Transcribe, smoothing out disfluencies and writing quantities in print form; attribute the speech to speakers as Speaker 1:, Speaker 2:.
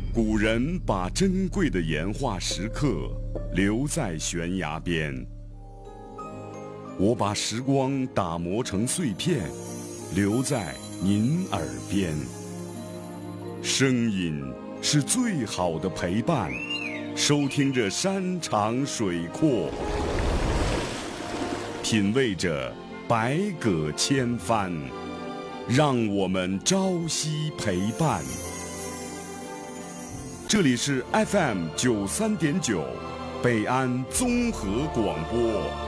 Speaker 1: 古人把珍贵的岩画石刻留在悬崖边，我把时光打磨成碎片，留在您耳边。声音是最好的陪伴，收听着山长水阔，品味着百舸千帆，让我们朝夕陪伴。这里是 FM 93.9北安综合广播。